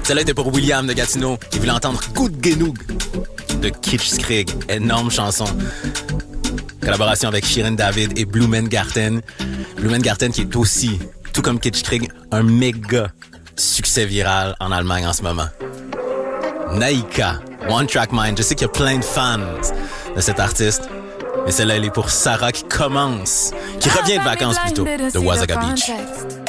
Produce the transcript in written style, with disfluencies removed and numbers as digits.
Celle-là était pour William de Gatineau, qui voulait entendre Coup de Genoug de Kitsch Skrig. Énorme chanson. Collaboration avec Shirin David et Blumengarten. Blumengarten qui est aussi, tout comme Kitsch Skrig, un méga succès viral en Allemagne en ce moment. Naïka, One Track Mind. Je sais qu'il y a plein de fans de cet artiste. Mais celle-là, elle est pour Sarah qui revient de vacances plutôt, de Wasaga Beach.